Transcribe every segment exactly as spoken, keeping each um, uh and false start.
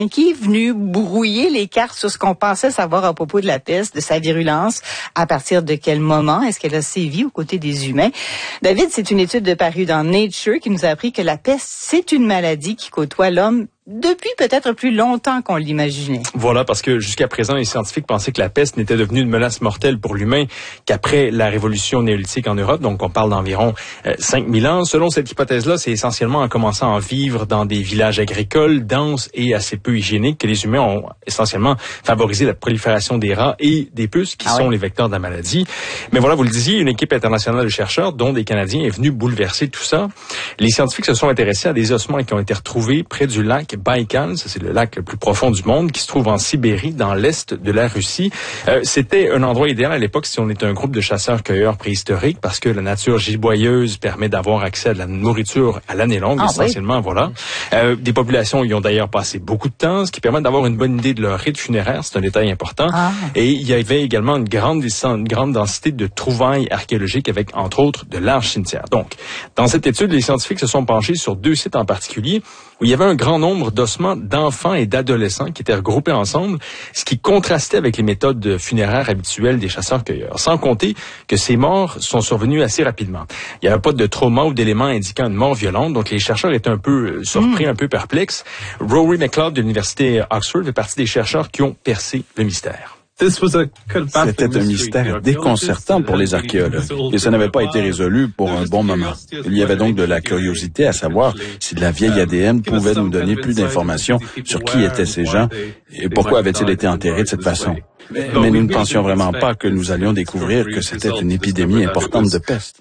qui est venu brouiller les cartes sur ce qu'on pensait savoir à propos de la peste, de sa virulence, à partir de quel moment est-ce qu'elle a sévi aux côtés des humains. David, c'est une étude de parue dans Nature qui nous a appris que la peste, c'est une maladie qui côtoie l'homme depuis peut-être plus longtemps qu'on l'imaginait. Voilà, parce que jusqu'à présent, les scientifiques pensaient que la peste n'était devenue une menace mortelle pour l'humain qu'après la révolution néolithique en Europe. Donc, on parle d'environ euh, cinq mille ans. Selon cette hypothèse-là, c'est essentiellement en commençant à vivre dans des villages agricoles, denses et assez peu hygiéniques que les humains ont essentiellement favorisé la prolifération des rats et des puces qui ah sont oui. les vecteurs de la maladie. Mais voilà, vous le disiez, une équipe internationale de chercheurs, dont des Canadiens, est venue bouleverser tout ça. Les scientifiques se sont intéressés à des ossements qui ont été retrouvés près du lac Baïkal, ça c'est le lac le plus profond du monde, qui se trouve en Sibérie, dans l'est de la Russie. Euh, c'était un endroit idéal à l'époque si on était un groupe de chasseurs-cueilleurs préhistoriques, parce que la nature giboyeuse permet d'avoir accès à de la nourriture à l'année longue, ah, essentiellement, oui. voilà. Euh, des populations y ont d'ailleurs passé beaucoup de temps, ce qui permet d'avoir une bonne idée de leur rite funéraire, c'est un détail important. Ah. Et il y avait également une grande, une grande densité de trouvailles archéologiques avec, entre autres, de larges cimetières. Donc, dans cette étude, les scientifiques se sont penchés sur deux sites en particulier où il y avait un grand nombre d'ossements d'enfants et d'adolescents qui étaient regroupés ensemble, ce qui contrastait avec les méthodes funéraires habituelles des chasseurs-cueilleurs. Sans compter que ces morts sont survenues assez rapidement. Il n'y avait pas de trauma ou d'éléments indiquant une mort violente, donc les chercheurs étaient un peu surpris, mmh. un peu perplexes. Rory McLeod de l'Université Oxford fait partie des chercheurs qui ont percé le mystère. C'était un mystère déconcertant pour les archéologues et ça n'avait pas été résolu pour un bon moment. Il y avait donc de la curiosité à savoir si la vieille A D N pouvait nous donner plus d'informations sur qui étaient ces gens et pourquoi avaient-ils été enterrés de cette façon. Mais nous ne pensions vraiment pas que nous allions découvrir que c'était une épidémie importante de peste.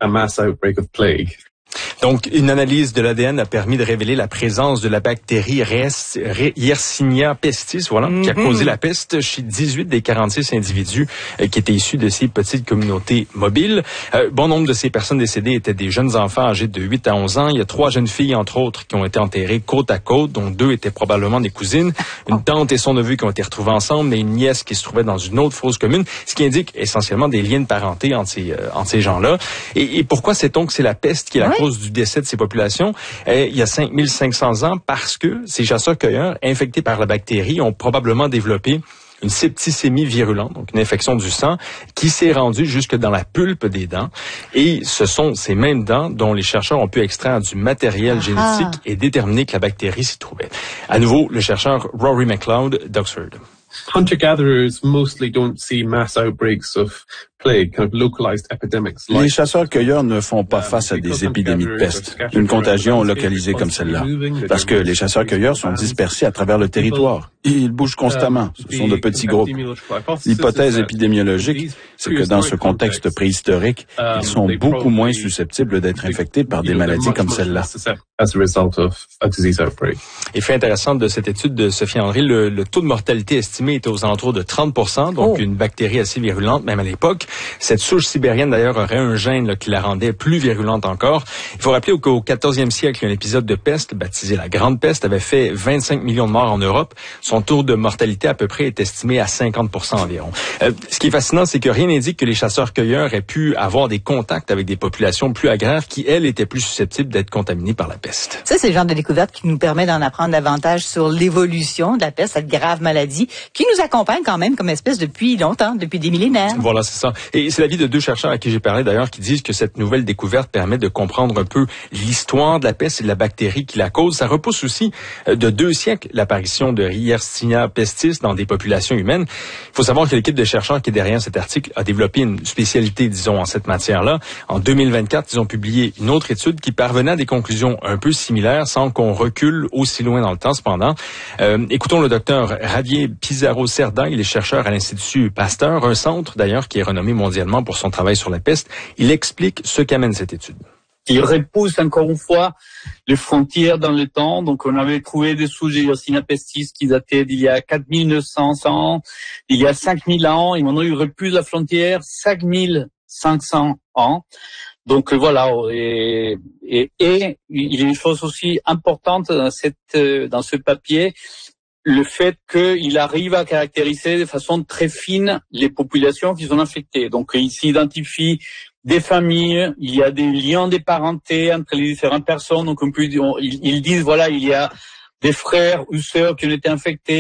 Donc, une analyse de l'A D N a permis de révéler la présence de la bactérie Yersinia pestis, voilà, mm-hmm. qui a causé la peste chez dix-huit des quarante-six individus euh, qui étaient issus de ces petites communautés mobiles. Euh, bon nombre de ces personnes décédées étaient des jeunes enfants âgés de huit à onze ans. Il y a trois jeunes filles, entre autres, qui ont été enterrées côte à côte, dont deux étaient probablement des cousines. Une tante et son neveu qui ont été retrouvés ensemble, mais une nièce qui se trouvait dans une autre fosse commune, ce qui indique essentiellement des liens de parenté entre ces, euh, entre ces gens-là. Et, et pourquoi sait-on que c'est la peste qui est la oui. cause du décès de ces populations euh, il y a cinq mille cinq cents ans? Parce que ces chasseurs-cueilleurs infectés par la bactérie ont probablement développé une septicémie virulente, donc une infection du sang, qui s'est rendue jusque dans la pulpe des dents. Et ce sont ces mêmes dents dont les chercheurs ont pu extraire du matériel ah. génétique et déterminer que la bactérie s'y trouvait. À nouveau, le chercheur Rory McLeod d'Oxford. Hunter-gatherers mostly don't see mass outbreaks of plague, kind of localized epidemics. Les chasseurs-cueilleurs ne font pas face à des épidémies de peste, une contagion localisée comme celle-là, parce que les chasseurs-cueilleurs sont dispersés à travers le territoire. Ils bougent constamment, ce sont de petits groupes. L'hypothèse épidémiologique, c'est que dans ce contexte préhistorique, ils sont beaucoup moins susceptibles d'être infectés par des maladies comme celle-là. Et fait intéressant de cette étude de Sophie André, le, le taux de mortalité estimé était aux alentours de trente pour cent, donc oh. une bactérie assez virulente, même à l'époque. Cette souche sibérienne, d'ailleurs, aurait un gène là, qui la rendait plus virulente encore. Il faut rappeler qu'au quatorzième siècle, un épisode de peste, baptisé la Grande Peste, avait fait vingt-cinq millions de morts en Europe. Son taux de mortalité, à peu près, est estimé à cinquante pour cent environ. Euh, ce qui est fascinant, c'est que rien n'indique que les chasseurs-cueilleurs aient pu avoir des contacts avec des populations plus agraires qui, elles, étaient plus susceptibles d'être contaminées par la peste. Ça, c'est le genre de découverte qui nous permet d'en apprendre davantage sur l'évolution de la peste, cette grave maladie qui nous accompagne quand même comme espèce depuis longtemps, depuis des millénaires. Voilà, c'est ça. Et c'est l'avis de deux chercheurs à qui j'ai parlé d'ailleurs qui disent que cette nouvelle découverte permet de comprendre un peu l'histoire de la peste et de la bactérie qui la cause. Ça repousse aussi de deux siècles l'apparition de Yersinia pestis dans des populations humaines. Il faut savoir que l'équipe de chercheurs qui est derrière cet article a développé une spécialité, disons, en cette matière-là. En deux mille vingt-quatre, ils ont publié une autre étude qui parvenait à des conclusions un peu similaires sans qu'on recule aussi loin dans le temps cependant. Euh, écoutons le docteur Javier Pizarro-Cerda, il est chercheur à l'Institut Pasteur, un centre d'ailleurs qui est renommé mondialement pour son travail sur la peste. Il explique ce qu'amène cette étude. Il repousse encore une fois les frontières dans le temps. Donc, on avait trouvé des souches de Yersinia pestis qui dataient d'il y a quatre mille neuf cents ans, il y a cinq mille ans, et maintenant il repousse la frontière cinq mille cinq cents ans. Donc voilà, et, et, et il y a une chose aussi importante dans cette dans ce papier, le fait qu'il arrive à caractériser de façon très fine les populations qui sont infectées. Donc il s'identifie des familles, il y a des liens de parenté entre les différentes personnes. Donc on peut, on, ils, ils disent voilà, il y a des frères ou sœurs qui ont été infectés.